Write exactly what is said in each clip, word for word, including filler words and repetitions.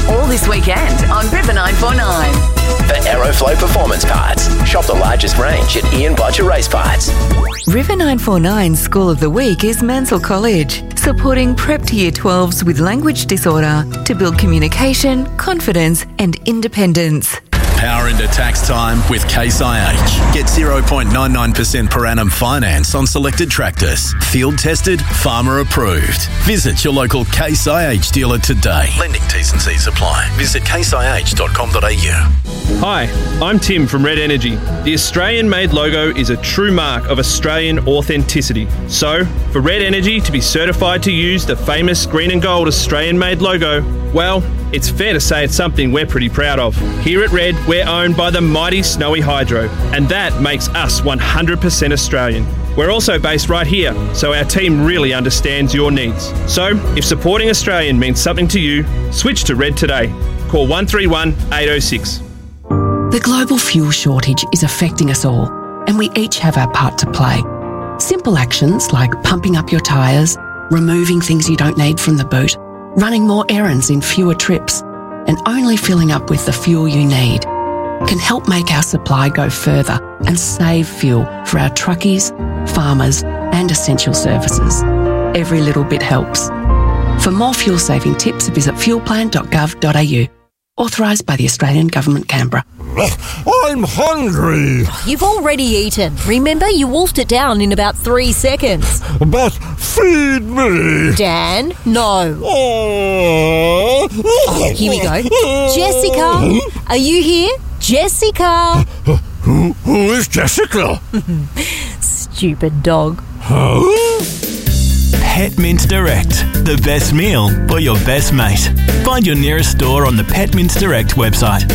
all this weekend on River nine four nine. For Aeroflow Performance Parts, shop the largest range at Ian Bodger Race Parts. River nine four nine School of the Week is Mansell College, supporting prep to year twelves with language disorder to build communication, confidence and independence. Power into tax time with Case I H. Get zero point nine nine percent per annum finance on selected tractors. Field tested, farmer approved. Visit your local Case I H dealer today. Lending T's and C's apply. Visit case i h dot com dot a u. Hi, I'm Tim from Red Energy. The Australian-made logo is a true mark of Australian authenticity. So, for Red Energy to be certified to use the famous green and gold Australian-made logo, well, it's fair to say it's something we're pretty proud of. Here at Red, we're owned by the mighty Snowy Hydro, and that makes us one hundred percent Australian. We're also based right here, so our team really understands your needs. So, if supporting Australian means something to you, switch to Red today. Call one three one, eight oh six. The global fuel shortage is affecting us all, and we each have our part to play. Simple actions like pumping up your tyres, removing things you don't need from the boot, running more errands in fewer trips, and only filling up with the fuel you need can help make our supply go further and save fuel for our truckies, farmers, and essential services. Every little bit helps. For more fuel-saving tips, visit fuel plan dot gov dot a u. Authorised by the Australian Government, Canberra. I'm hungry. You've already eaten. Remember, you wolfed it down in about three seconds. But feed me. Dan, no. Oh. Oh, here we go. Jessica, are you here? Jessica. Who, who is Jessica? Stupid dog. Huh? Pet Mint Direct, the best meal for your best mate. Find your nearest store on the Pet Mint Direct website.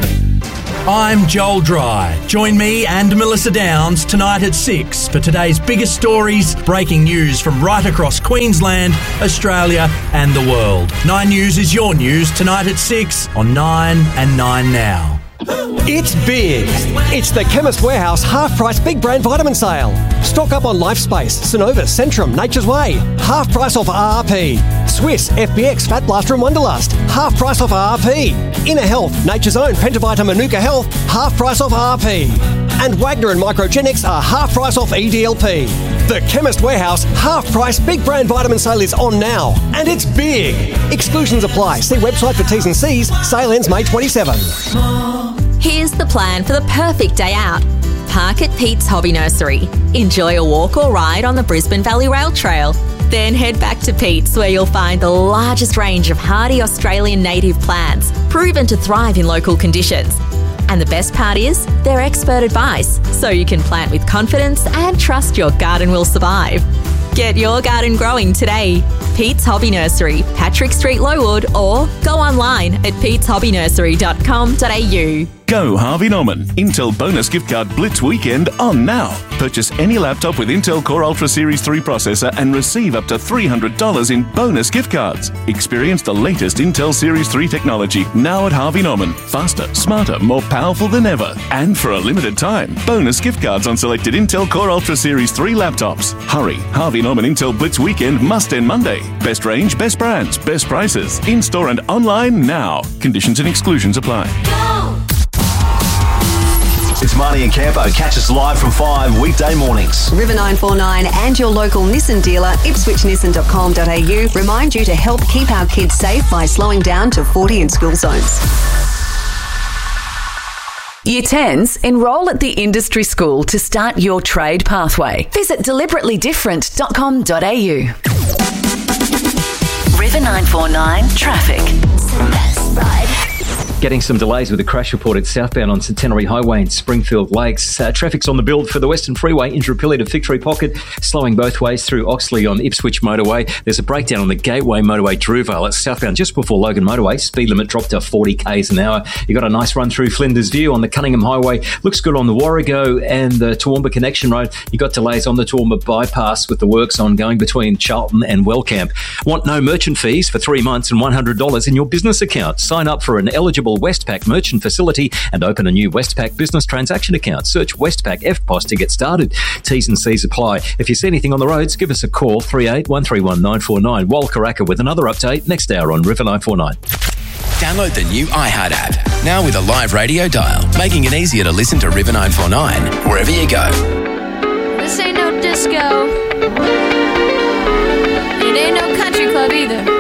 I'm Joel Dry. Join me and Melissa Downs tonight at six for today's biggest stories, breaking news from right across Queensland, Australia and the world. Nine News is your news tonight at six on Nine and Nine Now. It's big. It's the Chemist Warehouse half-price big brand vitamin sale. Stock up on Lifespace, Synovus, Centrum, Nature's Way. Half price off R R P. Swiss, F B X, Fat Blaster and Wonderlust. Half price off R R P. Inner Health, Nature's Own, Pentavita, Manuka Health. Half price off R R P. And Wagner and Microgenics are half price off E D L P. The Chemist Warehouse half-price big brand vitamin sale is on now. And it's big. Exclusions apply. See website for T's and C's. Sale ends May twenty-seventh. Here's the plan for the perfect day out. Park at Pete's Hobby Nursery. Enjoy a walk or ride on the Brisbane Valley Rail Trail. Then head back to Pete's, where you'll find the largest range of hardy Australian native plants, proven to thrive in local conditions. And the best part is, they're expert advice, so you can plant with confidence and trust your garden will survive. Get your garden growing today. Pete's Hobby Nursery, Patrick Street, Lowood, or go online at petes hobby nursery dot com dot a u. Go Harvey Norman. Intel Bonus Gift Card Blitz Weekend on now. Purchase any laptop with Intel Core Ultra Series three processor and receive up to three hundred dollars in bonus gift cards. Experience the latest Intel Series three technology now at Harvey Norman. Faster, smarter, more powerful than ever. And for a limited time, bonus gift cards on selected Intel Core Ultra Series three laptops. Hurry, Harvey Norman Intel Blitz Weekend must end Monday. Best range, best brands, best prices. In-store and online now. Conditions and exclusions apply. It's Marnie and Campo. Catch us live from five weekday mornings. River nine four nine and your local Nissan dealer, ipswich nissan dot com dot a u, remind you to help keep our kids safe by slowing down to forty in school zones. Year tens, enrol at the industry school to start your trade pathway. Visit deliberately different dot com dot a u. River nine four nine traffic. Getting some delays with a crash reported southbound on Centenary Highway in Springfield Lakes. Uh, traffic's on the build for the Western Freeway, Indooroopilly to Victory Pocket, slowing both ways through Oxley on Ipswich Motorway. There's a breakdown on the Gateway Motorway Druvale. It's southbound just before Logan Motorway. Speed limit dropped to forty k's an hour. You got a nice run through Flinders View on the Cunningham Highway. Looks good on the Warrego and the Toowoomba Connection Road. You got delays on the Toowoomba Bypass with the works ongoing between Charlton and Wellcamp. Want no merchant fees for three months and one hundred dollars in your business account? Sign up for an eligible Westpac merchant facility and open a new Westpac business transaction account. Search Westpac F P O S to get started. T's and C's apply. If you see anything on the roads, give us a call, three eight one three one nine four nine. Wal Karaka with another update next hour on River nine four nine. Download the new iHeart app, now with a live radio dial, making it easier to listen to River nine four nine wherever you go. This ain't no disco. It ain't no country club either.